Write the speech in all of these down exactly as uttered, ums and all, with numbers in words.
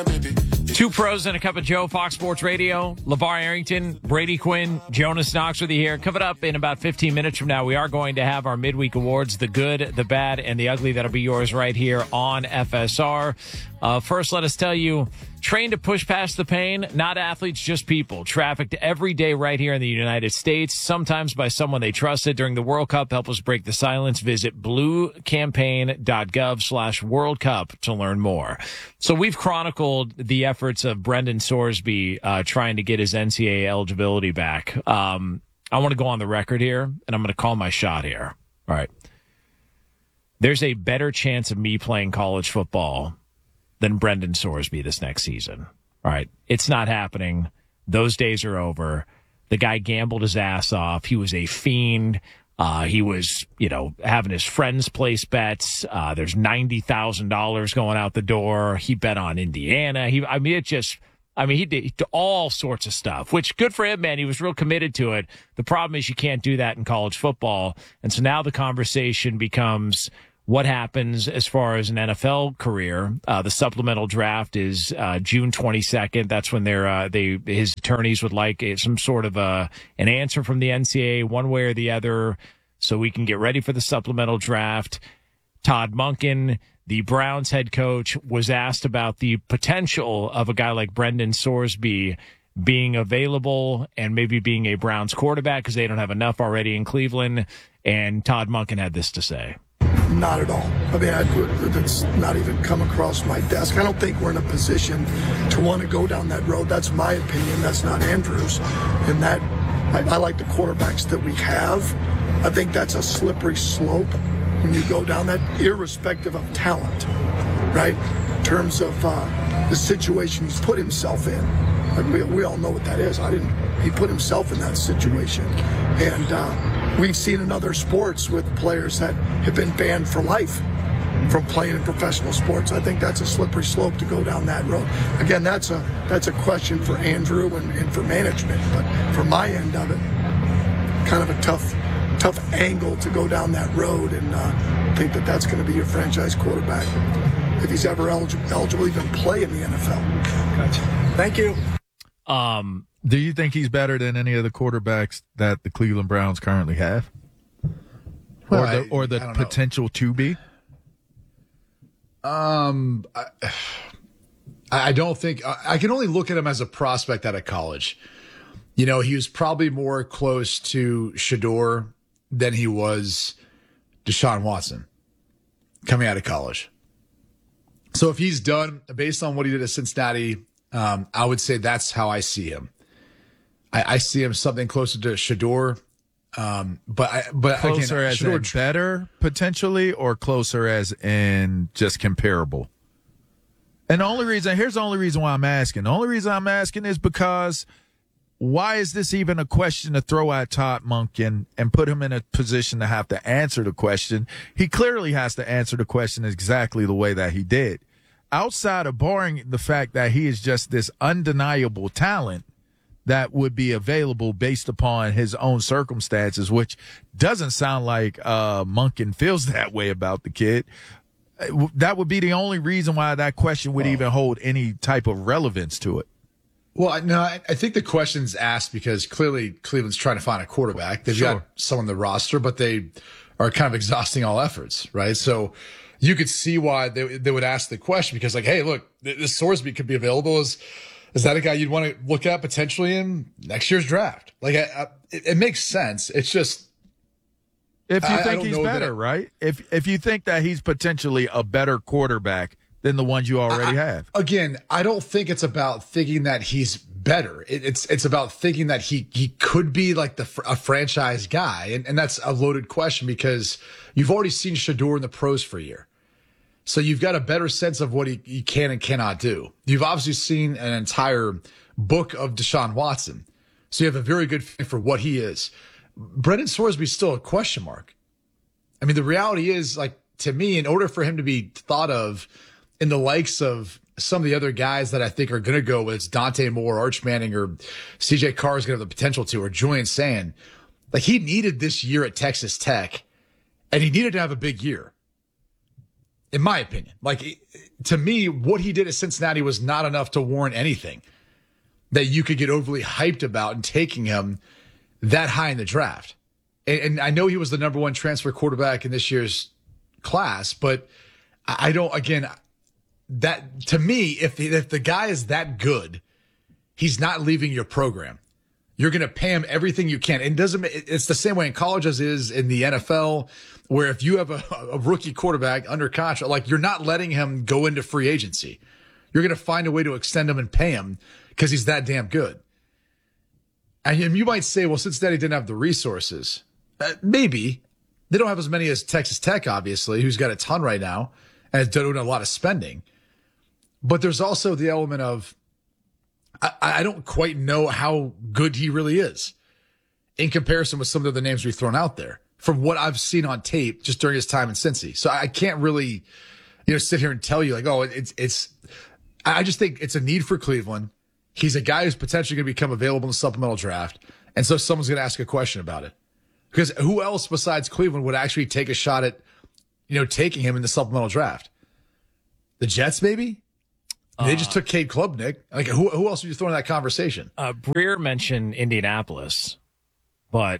Two pros and a cup of Joe, Fox Sports Radio. LeVar Arrington, Brady Quinn, Jonas Knox with you here. Coming up in about fifteen minutes from now, we are going to have our midweek awards, the good, the bad, and the ugly. That'll be yours right here on F S R. Uh, first, let us tell you, trained to push past the pain, not athletes, just people. Trafficked every day right here in the United States, sometimes by someone they trusted during the World Cup. Help us break the silence. Visit bluecampaign.gov slash World Cup to learn more. So we've chronicled the efforts of Brendan Sorsby uh, trying to get his N C double A eligibility back. Um, I want to go on the record here, and I'm going to call my shot here. All right. There's a better chance of me playing college football than Brendan Sorsby this next season. All right. It's not happening. Those days are over. The guy gambled his ass off. He was a fiend. Uh, he was, you know, having his friends place bets. Uh, there's ninety thousand dollars going out the door. He bet on Indiana. He, I mean, it just, I mean, he did, he did all sorts of stuff, which good for him, man. He was real committed to it. The problem is you can't do that in college football. And so now the conversation becomes, what happens as far as an N F L career? Uh, the supplemental draft is uh, June twenty-second. That's when they're uh, they his attorneys would like a, some sort of a, an answer from the N C double A, one way or the other, so we can get ready for the supplemental draft. Todd Monken, the Browns head coach, was asked about the potential of a guy like Brendan Sorsby being available and maybe being a Browns quarterback because they don't have enough already in Cleveland. And Todd Monken had this to say. Not at all. I mean, I, it's not even come across my desk. I don't think we're in a position to want to go down that road. That's my opinion. That's not Andrew's. And that, I, I like the quarterbacks that we have. I think that's a slippery slope when you go down that, irrespective of talent, right? In terms of uh, the situation he's put himself in. Like we, we all know what that is. I didn't. He put himself in that situation, and uh, we've seen in other sports with players that have been banned for life from playing in professional sports. I think that's a slippery slope to go down that road. Again, that's a that's a question for Andrew and, and for management. But from my end of it, kind of a tough tough angle to go down that road and uh, think that that's going to be your franchise quarterback if he's ever eligible, eligible to even play in the N F L. Gotcha. Thank you. Um. Do you think he's better than any of the quarterbacks that the Cleveland Browns currently have? Well, or the, I, or the I potential to be? Um, I, I don't think I, I can only look at him as a prospect out of college. You know, he was probably more close to Shedeur than he was Deshaun Watson coming out of college. So if he's done based on what he did at Cincinnati, um, I would say that's how I see him. I, I see him something closer to Shedeur. Um, but I, but closer again, as Shedeur, in better potentially, or closer as in just comparable? And the only reason, here's the only reason why I'm asking. The only reason I'm asking is because why is this even a question to throw at Todd Monken and put him in a position to have to answer the question? He clearly has to answer the question exactly the way that he did. Outside of barring the fact that he is just this undeniable talent that would be available based upon his own circumstances, which doesn't sound like uh, Monken feels that way about the kid. That would be the only reason why that question would even hold any type of relevance to it. Well, no, I, I think the question's asked because clearly Cleveland's trying to find a quarterback. They've Sure. got someone on the roster, but they are kind of exhausting all efforts, right? So you could see why they they would ask the question because, like, hey, look, this Sorsby could be available. Is is that a guy you'd want to look at potentially in next year's draft? Like, I, I, it, it makes sense. It's just if you I, think I he's know better, that, right? If if you think that he's potentially a better quarterback than the ones you already I, have. Again, I don't think it's about thinking that he's better. It, it's it's about thinking that he he could be like the a franchise guy, and and that's a loaded question because you've already seen Shedeur in the pros for a year. So you've got a better sense of what he, he can and cannot do. You've obviously seen an entire book of Deshaun Watson. So you have a very good feel for what he is. Brendan Sorsby is still a question mark. I mean, the reality is, like, to me, in order for him to be thought of in the likes of some of the other guys that I think are going to go, whether it's Dante Moore, Arch Manning, or C J Carr is going to have the potential to, or Julian Sand, like, he needed this year at Texas Tech, and he needed to have a big year. in my opinion. Like, to me, what he did at Cincinnati was not enough to warrant anything that you could get overly hyped about and taking him that high in the draft. And, and I know he was the number one transfer quarterback in this year's class, but I don't, again, that to me, if, if the guy is that good, he's not leaving your program. You're going to pay him everything you can. It doesn't, it's the same way in college as it is in the N F L, where if you have a, a rookie quarterback under contract, like, you're not letting him go into free agency. You're going to find a way to extend him and pay him because he's that damn good. And you might say, well, Cincinnati didn't have the resources. Uh, maybe. They don't have as many as Texas Tech, obviously, who's got a ton right now and is doing a lot of spending. But there's also the element of, I, I don't quite know how good he really is in comparison with some of the other names we've thrown out there from what I've seen on tape just during his time in Cincy. So I can't really, you know, sit here and tell you like, oh, it's, it's, I just think it's a need for Cleveland. He's a guy who's potentially going to become available in the supplemental draft. And so someone's going to ask a question about it. Because who else besides Cleveland would actually take a shot at, you know, taking him in the supplemental draft? The Jets, maybe? Uh, they just took Cade Klubnik. Like, who who else would you throw in that conversation? Uh, Breer mentioned Indianapolis, but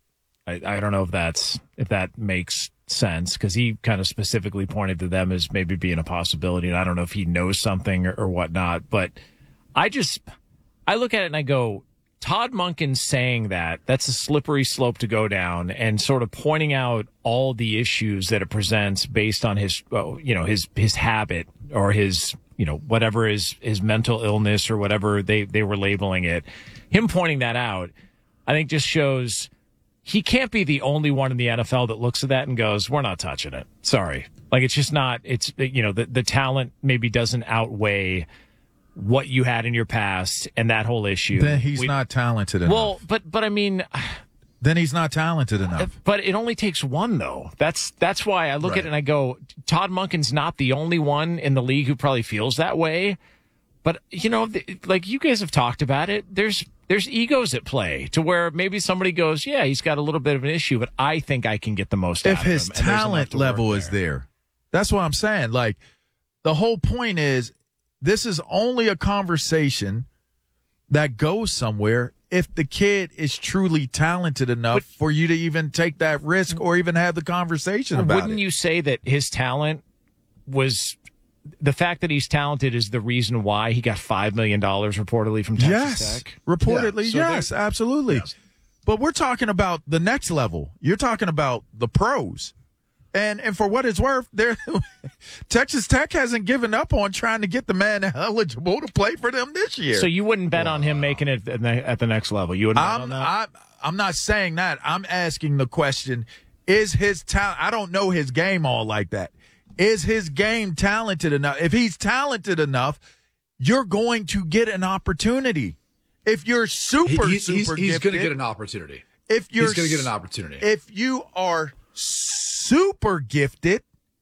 I, I don't know if that's if that makes sense because he kind of specifically pointed to them as maybe being a possibility. And I don't know if he knows something or, or whatnot, but I just I look at it and I go, Todd Monken saying that, that's a slippery slope to go down, and sort of pointing out all the issues that it presents based on his, well, you know, his, his habit or his, you know, whatever his, his mental illness or whatever they, they were labeling it. Him pointing that out, I think just shows he can't be the only one in the N F L that looks at that and goes, we're not touching it. Sorry. Like, it's just not, it's, you know, the, the talent maybe doesn't outweigh what you had in your past and that whole issue. Then he's we, not talented enough. Well, but but I mean, then he's not talented enough. But it only takes one, though. That's that's why I look right. at it and I go, Todd Monken's not the only one in the league who probably feels that way. But you know, like you guys have talked about it, there's there's egos at play to where maybe somebody goes, yeah, he's got a little bit of an issue, but I think I can get the most if out of him. If his talent level is there, that's what I'm saying. Like, the whole point is, this is only a conversation that goes somewhere if the kid is truly talented enough but, for you to even take that risk or even have the conversation about wouldn't it. Wouldn't you say that his talent was the fact that he's talented is the reason why he got five million dollars reportedly from Texas yes, Tech? Reportedly, yeah, so yes, absolutely. Yes. But we're talking about the next level. You're talking about the pros. And and for what it's worth, there Texas Tech hasn't given up on trying to get the man eligible to play for them this year. So you wouldn't bet wow. on him making it at the, at the next level? You wouldn't bet I'm, on that? I, I'm not saying that. I'm asking the question, is his talent – I don't know his game all like that. Is his game talented enough? If he's talented enough, you're going to get an opportunity. If you're super, he, he, super He's, he's going to get gifted, an opportunity. If you're, he's going to get an opportunity. If you are – super gifted,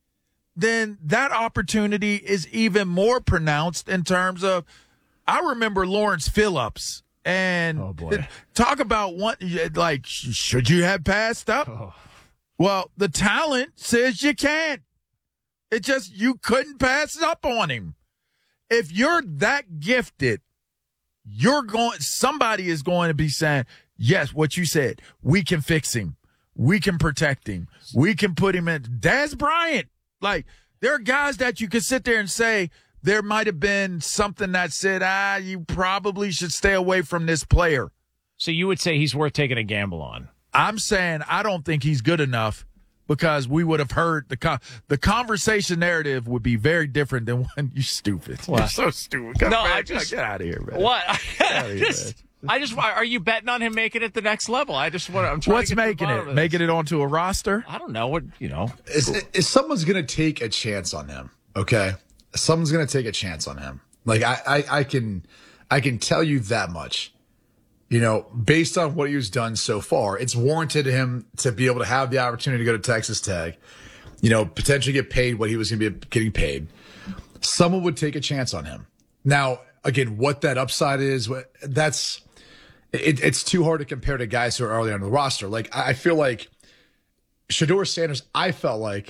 then that opportunity is even more pronounced in terms of, I remember Lawrence Phillips and oh boy. talk about what, like, should you have passed up? Oh. Well, the talent says you can't. It just, you couldn't pass up on him. If you're that gifted, you're going, somebody is going to be saying, yes, what you said, we can fix him. We can protect him. We can put him in. Dez Bryant. Like, there are guys that you could sit there and say there might have been something that said, ah, you probably should stay away from this player. So you would say he's worth taking a gamble on? I'm saying I don't think he's good enough because we would have heard the con- the conversation narrative would be very different than when you stupid. What? You're so stupid. Come no, man, I just get out of here, man. What? Get out of here, just, I just are you betting on him making it the next level? I just want. I'm trying. What's to get making to the it? Making it onto a roster? I don't know. What you know? Is, is someone's going to take a chance on him? Okay, someone's going to take a chance on him. Like I, I, I can, I can tell you that much. You know, based on what he's done so far, it's warranted him to be able to have the opportunity to go to Texas Tech. You know, potentially get paid what he was going to be getting paid. Someone would take a chance on him. Now, again, what that upside is, that's. It, it's too hard to compare to guys who are early on the roster. Like, I feel like Shedeur Sanders, I felt like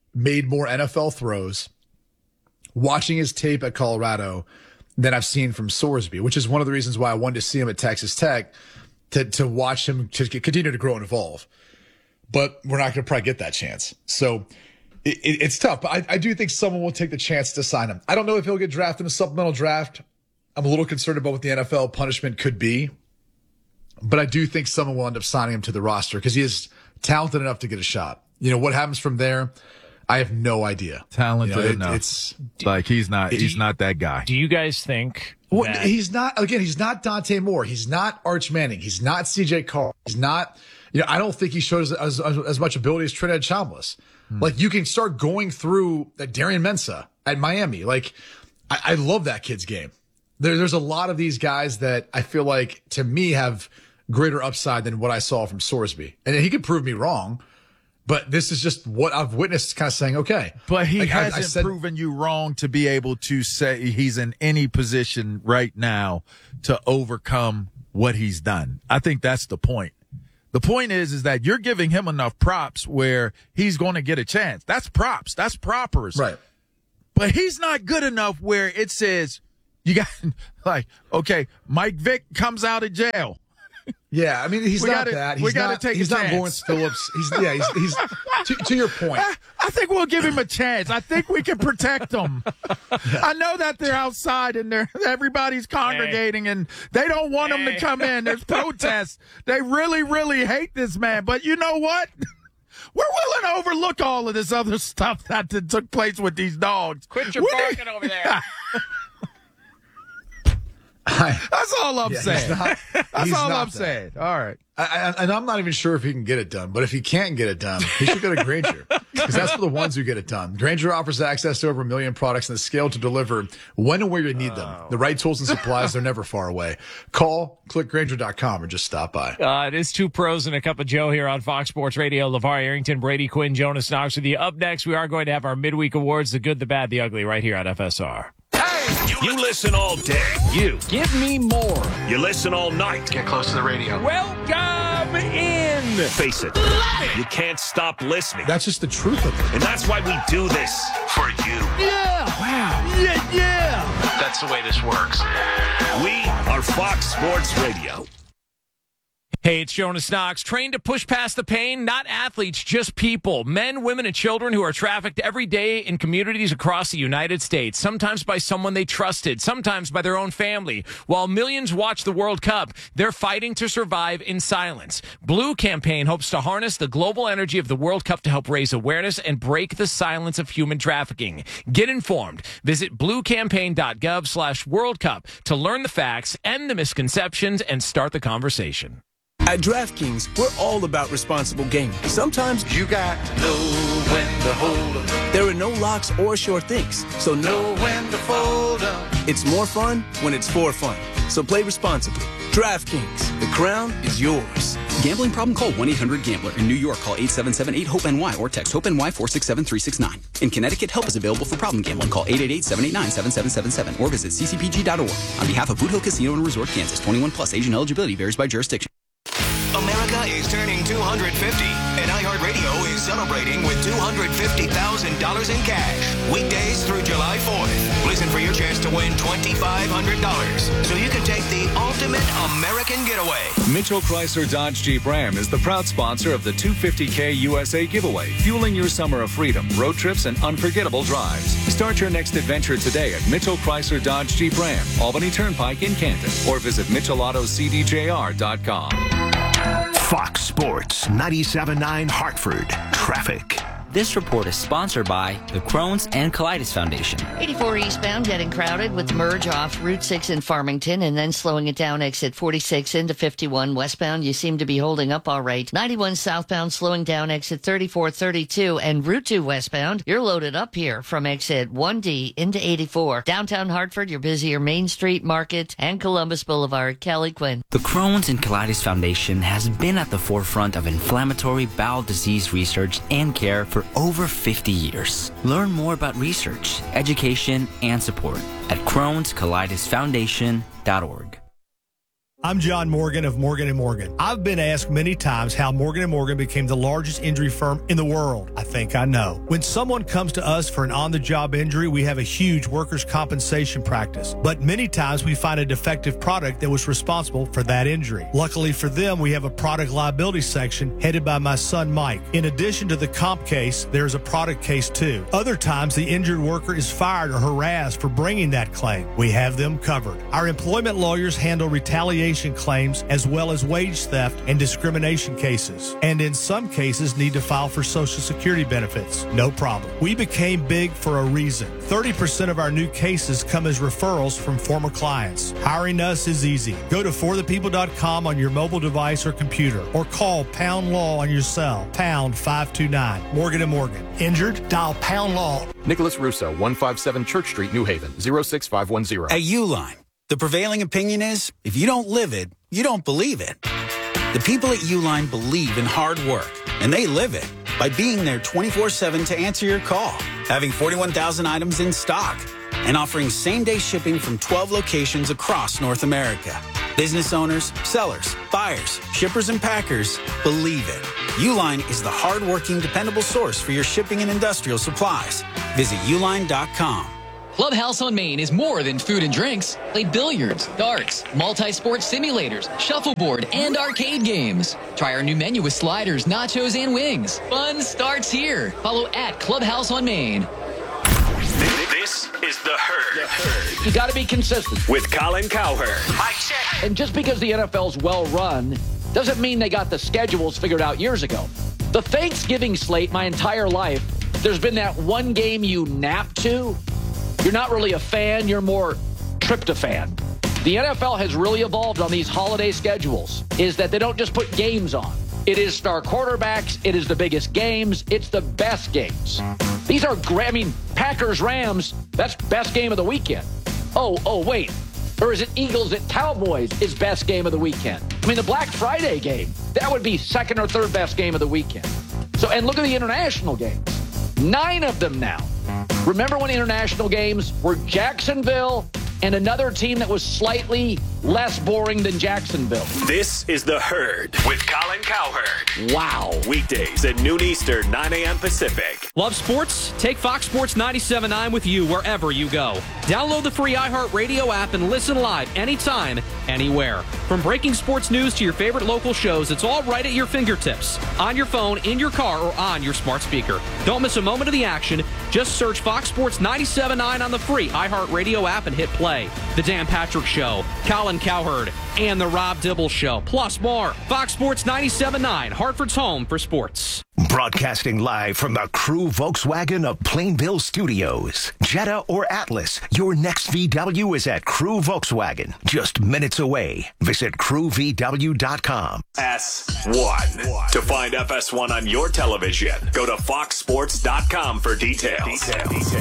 made more N F L throws watching his tape at Colorado than I've seen from Sorsby, which is one of the reasons why I wanted to see him at Texas Tech to, to watch him to continue to grow and evolve. But we're not going to probably get that chance. So it, it, it's tough. But I, I do think someone will take the chance to sign him. I don't know if he'll get drafted in a supplemental draft. I'm a little concerned about what the N F L punishment could be. But I do think someone will end up signing him to the roster because he is talented enough to get a shot. You know, what happens from there, I have no idea. Talented you know, it, enough. It's like he's not Do he's you- not that guy. Do you guys think Well, that- he's not, again, he's not Dante Moore. He's not Arch Manning. He's not C J Carr. He's not, you know, I don't think he shows as, as, as much ability as Trinidad Chambliss. Hmm. Like, you can start going through that Darian Mensah at Miami. Like, I, I love that kid's game. There, there's a lot of these guys that I feel like, to me, have greater upside than what I saw from Sorsby. And he could prove me wrong, but this is just what I've witnessed, kind of saying, okay. But he Like, I- I hasn't said- proven you wrong to be able to say he's in any position right now to overcome what he's done. I think that's the point. The point is, is that you're giving him enough props where he's going to get a chance. That's props. That's proppers. Right. But he's not good enough where it says you got like, okay, Mike Vick comes out of jail. Yeah, I mean, he's We not gotta- that. we He's gotta not, take a he's not chance. Lawrence Phillips. He's, yeah, he's, he's to, to your point. I, I think we'll give him a chance. I think we can protect him. I know that they're outside and they're everybody's congregating and they don't want him to come in. There's protests. They really, really hate this man. But you know what? We're willing to overlook all of this other stuff that t- took place with these dogs. Quit your We barking need- over there. I, That's all I'm yeah, he's saying. not- That's he's all not I'm that. saying. All right. I, I, and I'm not even sure if he can get it done. But if he can't get it done, he should go to Granger because that's for the ones who get it done. Granger offers access to over a million products and the scale to deliver when and where you need them. The right tools and supplies, they're never far away. Call, click Granger dot com, or just stop by. Uh, it is Two Pros and a Cup of Joe here on Fox Sports Radio. LeVar Arrington, Brady Quinn, Jonas Knox with you. Up next, we are going to have our midweek awards, the good, the bad, the ugly, right here on F S R. You listen all day. You. Give me more. You listen all night. Get close to the radio. Welcome in. Face it. You can't stop listening. That's just the truth of it. And that's why we do this. For you. Yeah. Wow. Yeah, yeah. That's the way this works. We are Fox Sports Radio. Hey, it's Jonas Knox. Trained to push past the pain, not athletes, just people. Men, women, and children who are trafficked every day in communities across the United States, sometimes by someone they trusted, sometimes by their own family. While millions watch the World Cup, they're fighting to survive in silence. Blue Campaign hopes to harness the global energy of the World Cup to help raise awareness and break the silence of human trafficking. Get informed. Visit bluecampaign.gov slash World Cup to learn the facts, end the misconceptions, and start the conversation. At DraftKings, we're all about responsible gaming. Sometimes You got to know when to hold 'em, there are no locks or sure things, so no, know when to fold 'em. it's more fun when it's for fun. So play responsibly. DraftKings, the crown is yours. Gambling problem? Call one eight hundred gambler. In New York, call eight seven seven eight hope N Y or text HOPE-NY four six seven three six nine. In Connecticut, help is available for problem gambling. Call eight eight eight seven eight nine seven seven seven seven or visit c c p g dot org. On behalf of Boot Hill Casino and Resort, Kansas, twenty-one plus, age and eligibility varies by jurisdiction. America is turning two hundred fifty, and iHeartRadio is celebrating with two hundred fifty thousand dollars in cash. Weekdays through July fourth. Listen for your chance to win twenty-five hundred dollars so you can take the ultimate American getaway. Mitchell Chrysler Dodge Jeep Ram is the proud sponsor of the two fifty K U S A giveaway, fueling your summer of freedom, road trips, and unforgettable drives. Start your next adventure today at Mitchell Chrysler Dodge Jeep Ram, Albany Turnpike in Canton, or visit mitchell auto c d j r dot com. Fox Sports ninety-seven point nine Hartford. Traffic. This report is sponsored by the Crohn's and Colitis Foundation. eighty-four eastbound getting crowded with the merge off Route six in Farmington and then slowing it down exit forty-six into fifty-one westbound. You seem to be holding up all right. ninety-one southbound slowing down exit thirty-four thirty-two and Route two westbound. You're loaded up here from exit one D into eighty-four. Downtown Hartford, your busier Main Street, Market, and Columbus Boulevard. Kelly Quinn. The Crohn's and Colitis Foundation has been at the forefront of inflammatory bowel disease research and care for over fifty years. Learn more about research, education, and support at crohns colitis foundation dot org. I'm John Morgan of Morgan and Morgan. I've been asked many times how Morgan and Morgan became the largest injury firm in the world. I think I know. When someone comes to us for an on-the-job injury, we have a huge workers' compensation practice. But many times we find a defective product that was responsible for that injury. Luckily for them, we have a product liability section headed by my son Mike. In addition to the comp case, there's a product case too. Other times the injured worker is fired or harassed for bringing that claim. We have them covered. Our employment lawyers handle retaliation claims as well as wage theft and discrimination cases, and in some cases need to file for Social Security benefits. No problem. We became big for a reason. thirty percent of our new cases come as referrals from former clients. Hiring us is easy. Go to for the people dot com on your mobile device or computer, or call Pound Law on your cell, pound five two nine. Morgan and Morgan. Injured? Dial Pound Law. Nicholas Russo, one fifty-seven Church Street, New Haven, zero six five one zero. At Uline, the prevailing opinion is, if you don't live it, you don't believe it. The people at Uline believe in hard work, and they live it by being there twenty-four seven to answer your call, having forty-one thousand items in stock, and offering same-day shipping from twelve locations across North America. Business owners, sellers, buyers, shippers, and packers believe it. Uline is the hard-working, dependable source for your shipping and industrial supplies. Visit uline dot com. Clubhouse on Main is more than food and drinks. Play billiards, darts, multi-sport simulators, shuffleboard, and arcade games. Try our new menu with sliders, nachos, and wings. Fun starts here. Follow at Clubhouse on Main. This is The Herd. The Herd. You got to be consistent. With Colin Cowherd. Mike check. And just because the N F L's well run doesn't mean they got the schedules figured out years ago. The Thanksgiving slate, my entire life, there's been that one game you nap to. You're not really a fan, you're more tryptophan. The N F L has really evolved on these holiday schedules, is that they don't just put games on. It is star quarterbacks, it is the biggest games, it's the best games. These are great. I mean, Packers, Rams, that's best game of the weekend. Oh, oh, wait. Or is it Eagles at Cowboys is best game of the weekend? I mean, the Black Friday game, that would be second or third best game of the weekend. So, and look at the international games. Nine of them now. Remember when international games were Jacksonville and another team that was slightly less boring than Jacksonville? This is The Herd with Colin Cowherd. Wow. Weekdays at noon Eastern, nine a.m. Pacific. Love sports? Take Fox Sports ninety-seven point nine with you wherever you go. Download the free iHeartRadio app and listen live anytime, anywhere. From breaking sports news to your favorite local shows, it's all right at your fingertips. On your phone, in your car, or on your smart speaker. Don't miss a moment of the action. Just search Fox Sports ninety-seven point nine on the free iHeartRadio app and hit play. The Dan Patrick Show, Colin Cowherd, and The Rob Dibble Show, plus more. Fox Sports ninety-seven point nine, Hartford's home for sports. Broadcasting live from the Crew Volkswagen of Plainville Studios. Jetta or Atlas, your next V W is at Crew Volkswagen, just minutes away. Visit crew v w dot com. S one. To find F S one on your television, go to fox sports dot com for details. Details.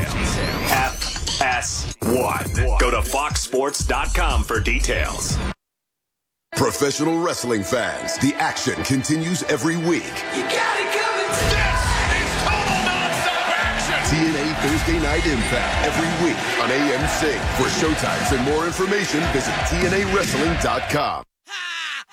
F S one. Go to fox sports dot com for details. Professional wrestling fans, the action continues every week. You got it coming. This is total nonstop action. T N A Thursday Night Impact every week on A M Sync. For showtimes and more information, visit T N A wrestling dot com.